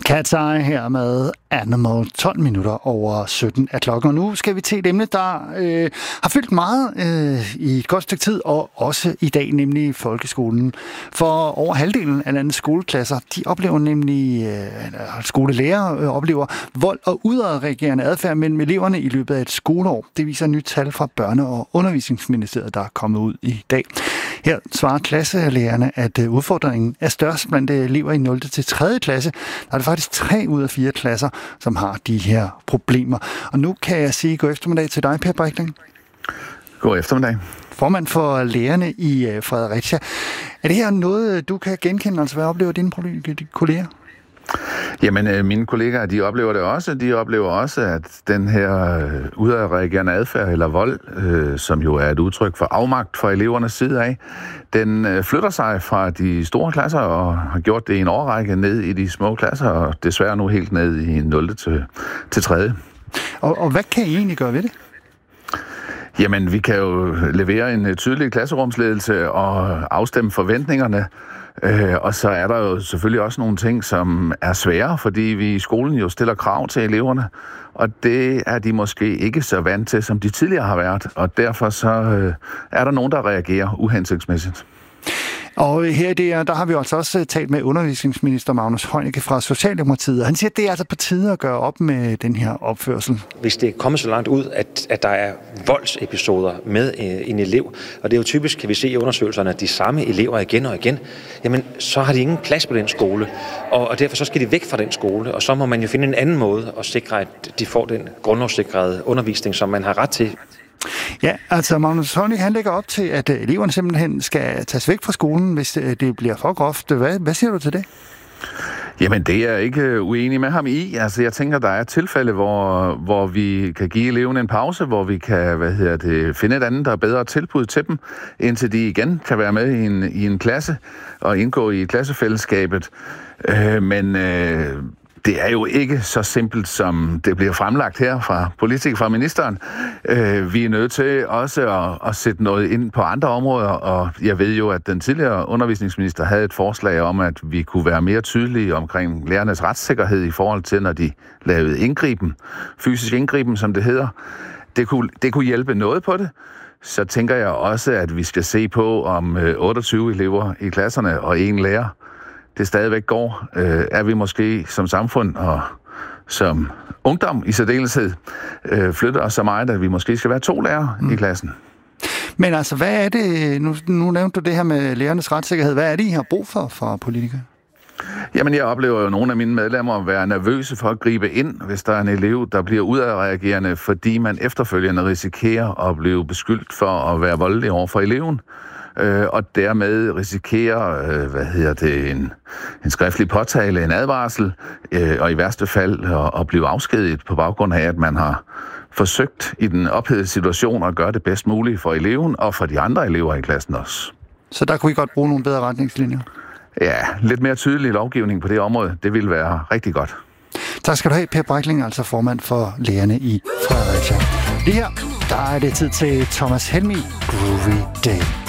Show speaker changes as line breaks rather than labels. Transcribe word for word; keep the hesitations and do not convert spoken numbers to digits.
Cat's Eye her med Animal, tolv minutter over sytten af klokken. Og nu skal vi til et emne, der øh, har fyldt meget øh, i et godt stykke tid, og også i dag, nemlig folkeskolen. For over halvdelen af landets skoleklasser, de oplever nemlig, øh, skolelærer øh, oplever vold og udadreagerende adfærd mellem eleverne i løbet af et skoleår. Det viser nyt tal fra Børne- og Undervisningsministeriet, der er kommet ud i dag. Her svarer klasselærerne, at udfordringen er størst blandt elever i nul til tredje klasse. Der er det faktisk tre ud af fire klasser, som har de her problemer. Og nu kan jeg sige god eftermiddag til dig, Per Breitling.
God eftermiddag.
Formand for lærerne i Fredericia. Er det her noget, du kan genkende? Altså, hvad oplever dine kolleger?
Jamen, mine kollegaer, de oplever det også. De oplever også, at den her udadreagerende adfærd eller vold, øh, som jo er et udtryk for afmagt fra elevernes side af, den øh, flytter sig fra de store klasser og har gjort det i en årrække ned i de små klasser, og desværre nu helt ned i nul til tredje.
Og, og hvad kan I egentlig gøre ved det?
Jamen, vi kan jo levere en tydelig klasserumsledelse og afstemme forventningerne. Øh, og så er der jo selvfølgelig også nogle ting, som er svære, fordi vi i skolen jo stiller krav til eleverne, og det er de måske ikke så vant til, som de tidligere har været, og derfor så øh, er der nogen, der reagerer uhensigtsmæssigt.
Og her der, der har vi altså også talt med undervisningsminister Magnus Heunicke fra Socialdemokratiet. Han siger, at det er altså på tide at gøre op med den her opførsel.
Hvis det er kommet så langt ud, at, at der er voldsepisoder med en elev, og det er jo typisk, kan vi se i undersøgelserne, at de samme elever igen og igen, jamen så har de ingen plads på den skole, og, og derfor så skal de væk fra den skole, og så må man jo finde en anden måde at sikre, at de får den grundlovssikrede undervisning, som man har ret til.
Ja, altså Magnus Heunicke, han lægger op til, at eleverne simpelthen skal tages væk fra skolen, hvis det bliver for groft. Hvad, hvad siger du til det?
Jamen, det er jeg ikke uenig med ham i. Altså, jeg tænker, der er tilfælde, hvor, hvor vi kan give eleven en pause, hvor vi kan, hvad hedder det, finde et andet, der er bedre tilbud til dem, indtil de igen kan være med i en, i en klasse og indgå i klassefællesskabet. Øh, men... Øh, Det er jo ikke så simpelt, som det bliver fremlagt her fra politikere fra ministeren. Øh, vi er nødt til også at, at sætte noget ind på andre områder, og jeg ved jo, at den tidligere undervisningsminister havde et forslag om, at vi kunne være mere tydelige omkring lærernes retssikkerhed i forhold til, når de lavede indgriben, fysisk indgriben, som det hedder. Det kunne, det kunne hjælpe noget på det. Så tænker jeg også, at vi skal se på, om otteogtyve elever i klasserne og en lærer, det stadigvæk går, øh, er vi måske som samfund og som ungdom i særdeleshed øh, flytter os så meget, at vi måske skal være to lærere mm. i klassen.
Men altså, hvad er det, nu, nu nævnte du det her med lærernes retssikkerhed, hvad er det, I har brug for fra politikere?
Jamen, jeg oplever jo nogle af mine medlemmer at være nervøse for at gribe ind, hvis der er en elev, der bliver udadreagerende, fordi man efterfølgende risikerer at blive beskyldt for at være voldelig over for eleven. Øh, og dermed risikerer, øh, hvad hedder det, en, en skriftlig påtale, en advarsel, øh, og i værste fald at, at blive afskediget på baggrund af, at man har forsøgt i den ophedede situation at gøre det bedst muligt for eleven og for de andre elever i klassen også.
Så der kunne I godt bruge nogle bedre retningslinjer?
Ja, lidt mere tydelig lovgivning på det område, det ville være rigtig godt.
Tak skal du have, Per Breitling, altså formand for lærerne i Fredericia. Det her, der er det tid til Thomas Helmig, Groovy Day.